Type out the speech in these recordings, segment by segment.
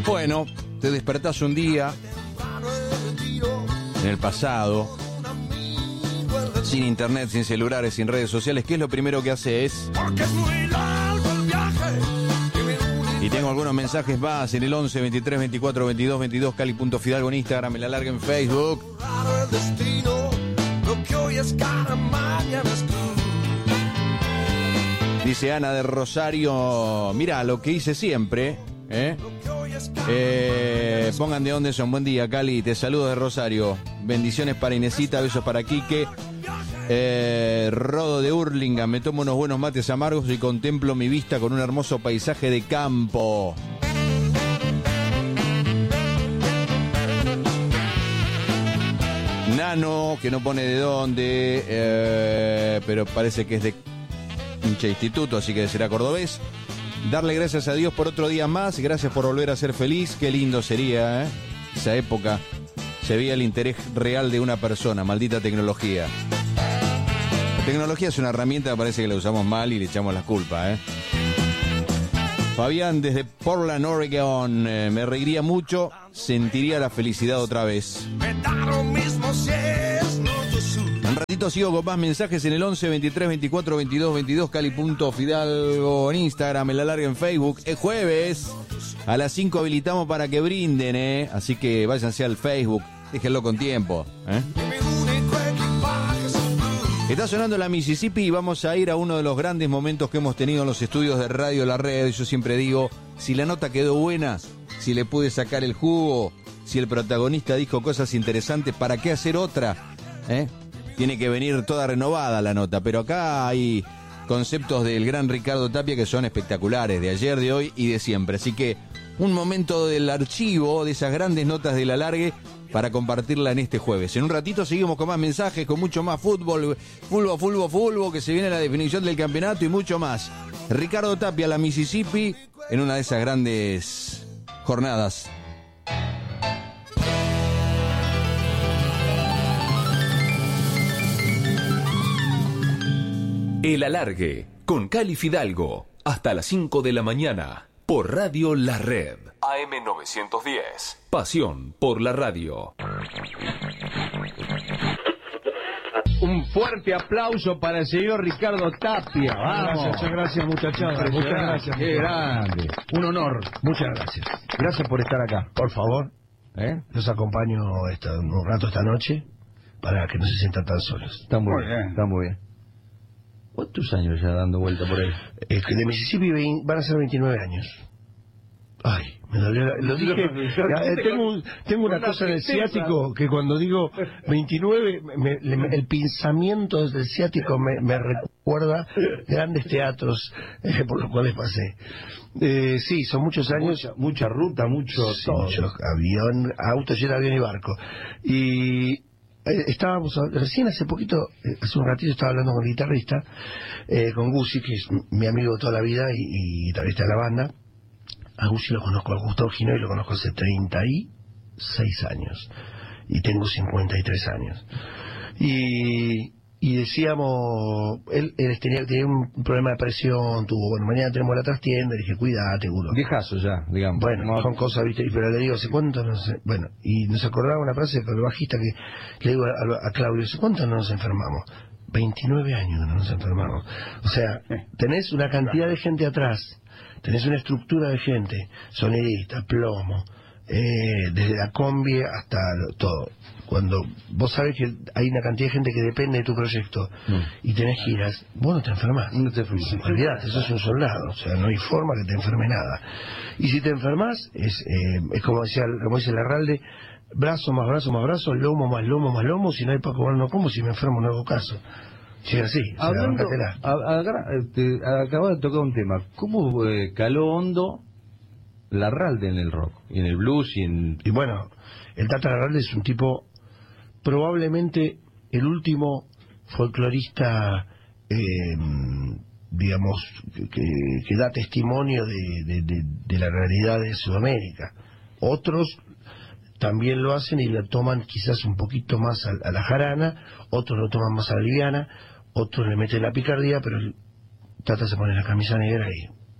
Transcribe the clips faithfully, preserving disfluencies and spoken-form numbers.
Bueno, te despertás un día en el pasado, sin internet, sin celulares, sin redes sociales. ¿Qué es lo primero que haces? Y tengo algunos mensajes más en el once, veintitrés, veinticuatro, veintidós, veintidós, Cali.Fidalgo en Instagram, me la larga en Facebook. Dice Ana de Rosario, mira lo que hice siempre, ¿eh? Eh, pongan de dónde son. Buen día, Cali, te saludo de Rosario. Bendiciones para Inesita, besos para Quique. Eh, Rodo de Hurlingham, me tomo unos buenos mates amargos y contemplo mi vista con un hermoso paisaje de campo. Nano, que no pone de dónde, eh, pero parece que es de hincha instituto, así que será cordobés. Darle gracias a Dios por otro día más, gracias por volver a ser feliz. Qué lindo sería, ¿eh? Esa época se veía el interés real de una persona. Maldita tecnología. La tecnología es una herramienta que parece que la usamos mal y le echamos la culpa, ¿eh? Fabián desde Portland, Oregon, eh, me reiría mucho, sentiría la felicidad otra vez. Un ratito sigo con más mensajes en el once, veintitrés, veinticuatro, veintidós, veintidós, Cali.Fidalgo en Instagram, en la larga en Facebook. Es jueves, a las cinco habilitamos para que brinden, ¿eh? Así que váyanse al Facebook, déjenlo con tiempo, ¿eh? Está sonando la Mississippi y vamos a ir a uno de los grandes momentos que hemos tenido en los estudios de Radio La Red. Yo siempre digo, si la nota quedó buena, si le pude sacar el jugo, si el protagonista dijo cosas interesantes, ¿para qué hacer otra? ¿Eh? Tiene que venir toda renovada la nota, pero acá hay conceptos del gran Ricardo Tapia que son espectaculares, de ayer, de hoy y de siempre. Así que un momento del archivo de esas grandes notas de la largue para compartirla en este jueves. En un ratito seguimos con más mensajes, con mucho más fútbol, fútbol, fútbol, fútbol, que se viene la definición del campeonato y mucho más. Ricardo Tapia, la Mississippi, en una de esas grandes jornadas. El Alargue, con Cali Fidalgo, hasta las cinco de la mañana, por Radio La Red. A M novecientos diez. Pasión por la radio. Un fuerte aplauso para el señor Ricardo Tapia. Vamos. Muchas gracias, muchachos. Muchas gracias. Qué grande. Un honor. Muchas gracias. Gracias por estar acá. Por favor, ¿eh? Los acompaño esta, un rato esta noche para que no se sientan tan solos. Está muy, muy bien. bien. Está muy bien. ¿Cuántos años ya dando vuelta por ahí? Eh, de Mississippi van a ser veintinueve años. Ay, me dolió. Lo dije. Ya, tengo, un, tengo una cosa en el ciático que cuando digo veintinueve, me, me, el pinzamiento del ciático me, me recuerda grandes teatros eh, por los cuales pasé. Eh, sí, son muchos años. Mucha, mucha ruta, mucho. Sí, mucho avión, auto, lleno avión y barco. Y. Estábamos, recién hace poquito, hace un ratito estaba hablando con el guitarrista, eh, con Guzzi, que es mi amigo de toda la vida y, y guitarrista de la banda. A Guzzi lo conozco, a Gustavo Gino, y lo conozco hace treinta y seis años. Y tengo cincuenta y tres años. Y, y decíamos, él, él tenía, tenía un problema de presión, tuvo, bueno, mañana tenemos la trastienda, le dije, cuídate, seguro. Viejazo ya, digamos. Bueno, no, son cosas, viste, pero le digo, ¿hace cuánto? No sé. Bueno, y nos acordaba una frase del bajista que, que le digo a, a Claudio, ¿hace cuánto no nos enfermamos? veintinueve años que no nos enfermamos. O sea, tenés una cantidad de gente atrás, tenés una estructura de gente, sonidista, plomo, eh, desde la combi hasta lo, todo. Cuando vos sabés que hay una cantidad de gente que depende de tu proyecto mm. y tenés giras, vos no te enfermás. No te enfermas. Olvidate, sos un soldado, o sea, no hay forma que te enferme nada. Y si te enfermas, es, eh, es como decía, como dice Larralde, brazo más brazo más brazo, lomo más lomo más lomo, si no hay para comer no como, si me enfermo no hago caso. Sí, así, Hablando, a, a, a, te, acabas de tocar un tema. ¿Cómo eh, caló hondo Larralde en el rock? Y en el blues y en... Y bueno, el Tata Larralde es un tipo, probablemente el último folclorista, eh, digamos, que, que da testimonio de, de, de, de la realidad de Sudamérica. Otros también lo hacen y lo toman quizás un poquito más a, a la jarana, otros lo toman más a la liviana, otros le meten la picardía, pero el Tata se pone la camisa negra y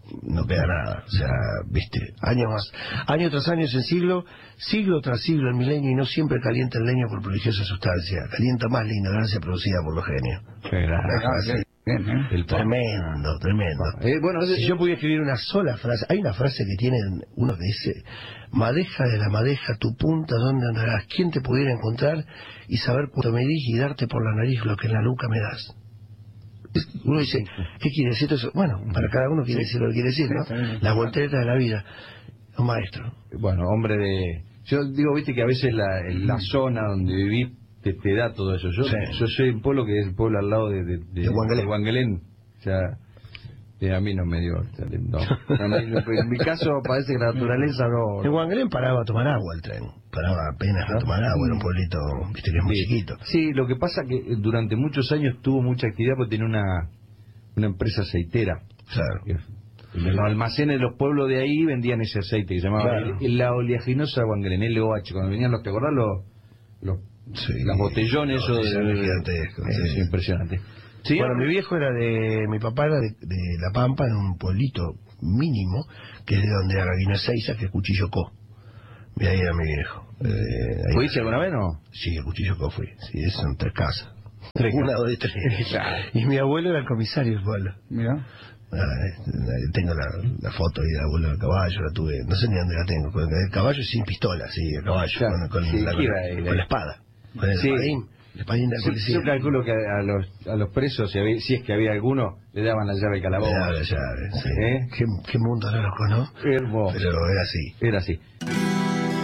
no queda nada. O sea, viste, años más, año tras año en siglo, siglo tras siglo el milenio, y no siempre calienta el leño por prodigiosa sustancia, calienta más la ignorancia producida por los genios. Qué grande. El tremendo, tremendo. Eh, bueno, si yo pudiera escribir una sola frase, hay una frase que tienen uno que dice: madeja de la madeja, tu punta, ¿dónde andarás? ¿Quién te pudiera encontrar y saber cuánto me dis y darte por la nariz lo que en la nuca me das? Uno dice, ¿qué quiere decir eso? Bueno, para cada uno quiere decir lo que quiere decir, ¿no? Las volteretas de la vida. Un maestro. Bueno, hombre de... Yo digo, viste que a veces la, la zona donde viví te, te da todo eso. Yo, sí. yo soy un pueblo que es el pueblo al lado de, de, de, de Huanguelén. Huanguelén. O sea, eh, a mí no me dio... No. En mi caso parece que la naturaleza no... En Huanguelén paraba a tomar agua el tren. Paraba apenas a tomar agua, era un pueblito, viste que es muy sí. chiquito. Sí, lo que pasa que durante muchos años tuvo mucha actividad porque tenía una, una empresa aceitera. Claro. En los almacenes de los pueblos de ahí vendían ese aceite que se llamaba claro. el, la oleaginosa Huanguelén, L O H. Cuando venían los, ¿te acordás? Los, los, sí, los botellones, los eso de, gigantescos. Es Sí. impresionante. ¿Sí? Bueno, mi viejo era de... Mi papá era de, de La Pampa, en un pueblito mínimo, que es de donde era Gallina Seiza, que es Cuchillo Co. Y ahí era mi viejo. Eh, ¿Fuiste alguna vez no? Sí, a Cuchillo Co fui. Sí, son tres casas. Tres Una, dos, tres. Claro. Y mi abuelo era el comisario del pueblo. Mira. Ah, tengo la, la foto ahí del abuelo del caballo, la tuve, no sé ni dónde la tengo. Con el caballo sin pistola, sí, el caballo, claro. con, con, sí, la, con, la, con la espada. Con el sí. espadín. El espadín de la policía. Yo calculo que a los, a los presos, si, había, si es que había alguno, le daban la llave al calabozo. Le daban la llave, sí. ¿Eh? ¿Qué, qué mundo no lo conozco? Hermoso. Pero era así. Era así.